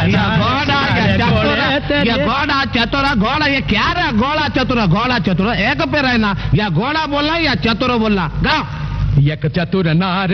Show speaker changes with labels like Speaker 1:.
Speaker 1: या घोड़ा चतुर घोड़ा ये क्या रहा घोड़ा चतुर एक पे रहना या घोड़ा बोलना या चतुर बोलना गा
Speaker 2: एक चतुर नार